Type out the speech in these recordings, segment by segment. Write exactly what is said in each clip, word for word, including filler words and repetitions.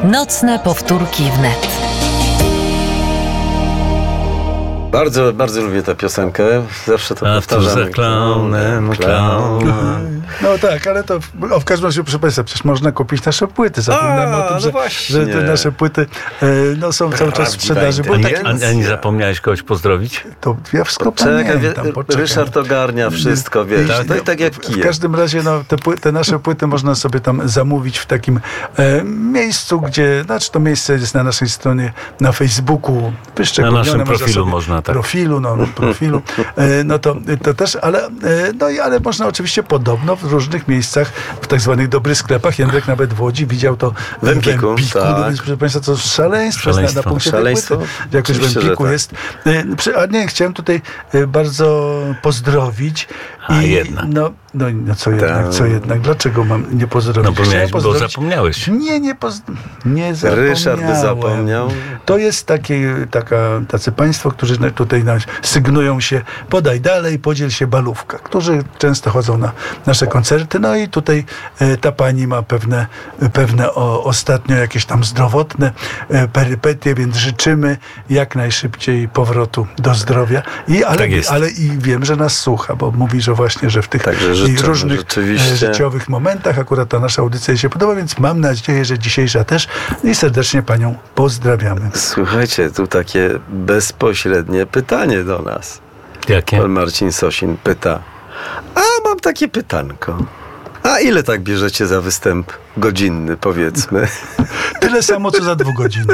Nocne powtórki wnet. Bardzo, bardzo lubię tę piosenkę. Zawsze to A powtarzamy. za klaunem, klaunem. No tak, ale to o, w każdym razie, proszę Państwa, przecież można kupić nasze płyty. Zapominamy A, o tym, no że, właśnie. że te nasze płyty e, no, są cały czas w sprzedaży. Bo A tak, nie, a, a nie zapomniałeś kogoś pozdrowić? to ja wszystko Czekaj, pamiętam. wie, Poczekaj. Ryszard ogarnia wszystko, wiesz. Tak, To tak jak W kijem. każdym razie no, te, pły- te nasze płyty można sobie tam zamówić w takim e, miejscu, gdzie, znaczy to miejsce jest na naszej stronie na Facebooku wyszczególnione. Na naszym Można profilu sobie- można, tak. Profilu, no profilu. E, no to, to też, ale e, no i ale można oczywiście podobno w różnych miejscach, w tak zwanych dobrych sklepach. Jędrek nawet w Łodzi widział to W Empiku, tak. no więc proszę Państwa, to szaleństwo, jest na, na Szaleństwo. punkcie Szaleństwo? tej płyty. Jakoś w Oczywiście, że Empiku tak. jest. E, przy- A nie, chciałem tutaj e, bardzo pozdrowić. A jednak. No, no, no co jednak, co jednak? Dlaczego mam nie pozdrowić? No bo, Chciałem miałeś, bo pozdrowić- zapomniałeś. Nie, nie, poz... nie zapomniałem. Ryszard by zapomniał. To jest takie, taka, tacy państwo, którzy na- tutaj nas sygnują się, podaj dalej, podziel się balówka, którzy często chodzą na nasze koncerty. No i tutaj e, ta pani ma pewne, pewne o, ostatnio jakieś tam zdrowotne e, perypetie, więc życzymy jak najszybciej powrotu do zdrowia. I, ale, Tak jest. ale i wiem, że nas słucha, bo mówi, że właśnie, że w tych Także i życzymy, różnych rzeczywiście. e, życiowych momentach akurat ta nasza audycja jej się podoba, więc mam nadzieję, że dzisiejsza też i serdecznie panią pozdrawiamy. Słuchajcie, tu takie bezpośrednie pytanie do nas. Jakie? Pan Marcin Sosin pyta, a mam takie pytanko. A ile tak bierzecie za występ godzinny, powiedzmy? Tyle samo, co za dwugodzinny.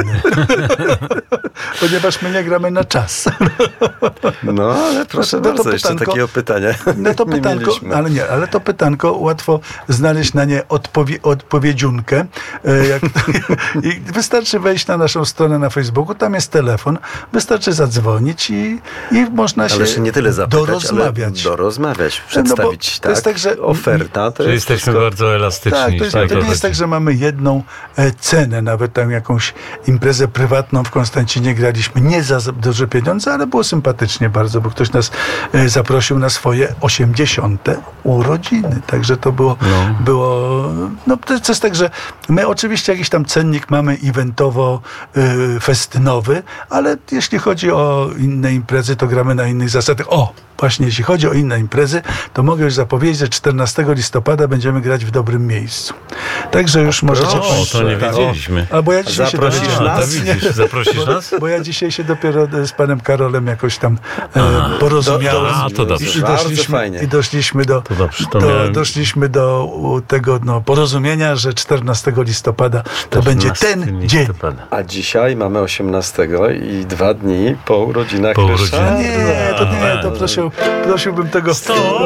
Ponieważ my nie gramy na czas. No, ale proszę No to bardzo, jeszcze pytanko- takiego pytania No to nie pytanko, mieliśmy. ale nie, ale to pytanko łatwo znaleźć na nie odpowie, odpowiedziunkę. E, jak, I wystarczy wejść na naszą stronę na Facebooku, tam jest telefon, wystarczy zadzwonić i, i można się Ale jeszcze nie tyle zapytać, dorozmawiać. ale dorozmawiać, No bo przedstawić, to tak? jest tak, że- Oferta to Że jest jesteśmy wszystko. bardzo elastyczni. Tak, to, jest, tak, to nie jest tak, że mamy jedną e, cenę, nawet tam jakąś imprezę prywatną w Konstancinie graliśmy nie za za duże pieniądze, ale było sympatycznie bardzo, bo ktoś nas e, zaprosił na swoje osiemdziesiąte urodziny. Także to było, No. było no to jest tak, że my oczywiście jakiś tam cennik mamy eventowo-festynowy, ale jeśli chodzi o inne imprezy, to gramy na innych zasadach. O! Właśnie jeśli chodzi o inne imprezy, to mogę już zapowiedzieć, że czternastego listopada będziemy grać w dobrym miejscu. Także już możecie... O, to nie tak, wiedzieliśmy. A bo ja dzisiaj się Zaprosisz dowiedziałem. A, to nas? widzisz, zaprosisz nas? Bo ja dzisiaj się dopiero z panem Karolem jakoś tam e, porozumiałem. A, to dobrze. I Bardzo doszliśmy, fajnie. I doszliśmy do, To dobrze, to do, miałem- doszliśmy do u, tego no, porozumienia, że czternastego listopada to będzie ten dzień. listopada. A dzisiaj mamy osiemnastego i dwa dni po urodzinach Po Ryszarda. urodzinach. Nie, to nie, to prosił, prosiłbym tego... Sto